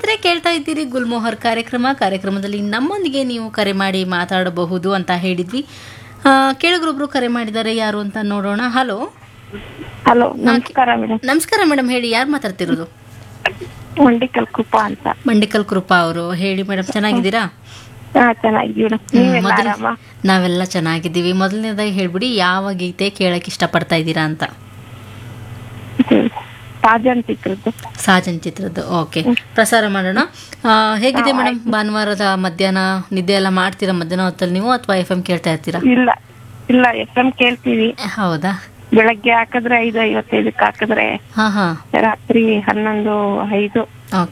ಸ್ನೇಹಿತರೆ, ಕೇಳ್ತಾ ಇದ್ದೀರಿ ಗುಲ್ಮೋಹರ್ ಕಾರ್ಯಕ್ರಮದಲ್ಲಿ ನಮ್ಮೊಂದಿಗೆ ನೀವು ಕರೆ ಮಾಡಿ ಮಾತಾಡಬಹುದು ಅಂತ ಹೇಳಿದ್ವಿ. ಕೇಳುಗರೊಬ್ರು ಕರೆ ಮಾಡಿದ್ದಾರೆ, ಯಾರು ಅಂತ ನೋಡೋಣ. ಹಲೋ. ಹಲೋ, ನಮಸ್ಕಾರ ಮೇಡಮ್. ನಮಸ್ಕಾರ ಮೇಡಮ್, ಹೇಳಿ, ಯಾರು ಮಾತಾಡ್ತಿರೋದು? ಮಂಡಿಕಲ್ ಕೃಪಾ ಅಂತ. ಮಂಡಿಕಲ್ ಕೃಪಾ ಅವರು. ಹೇಳಿ ಮೇಡಮ್, ಚೆನ್ನಾಗಿದ್ದೀರಾ? ನಾವೆಲ್ಲ ಚೆನ್ನಾಗಿದ್ದೀವಿ. ಮೊದಲನೇದಾಗಿ ಹೇಳ್ಬಿಡಿ, ಯಾವ ಗೀತೆ ಕೇಳಕ್ ಇಷ್ಟಪಡ್ತಾ ಇದ್ದೀರಾ ಅಂತ. ಸಾಜನ್ ಚಿತ್ರದ್ದು. ಓಕೆ, ಪ್ರಸಾರ ಮಾಡೋಣ. ಹೇಗಿದೆ ಮೇಡಮ್, ಭಾನುವಾರದ ಮಧ್ಯಾಹ್ನ ನಿದ್ದೆ ಎಲ್ಲ ಮಾಡ್ತೀರಾ ಮಧ್ಯಾಹ್ನ ಹೊತ್ತಲ್ಲಿ ನೀವು, ಅಥವಾ FM ಕೇಳ್ತಾ ಇರ್ತೀರಾ? ಇಲ್ಲ, FM ಕೇಳ್ತೀವಿ. ಹೌದಾ? ಬೆಳಗ್ಗೆ ಹಾಕಿದ್ರೆ 5:55 ಹಾಕಿದ್ರೆ ರಾತ್ರಿ 11:05